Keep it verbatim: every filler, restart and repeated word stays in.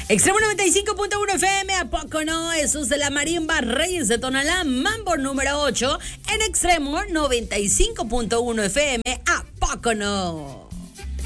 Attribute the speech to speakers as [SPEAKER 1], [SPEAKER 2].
[SPEAKER 1] Extremo noventa y cinco punto uno F M, ¿a poco no? Esos de la marimba Reyes de Tonalá, Mambo número ocho. En Extremo noventa y cinco punto uno F M, ¿a poco no?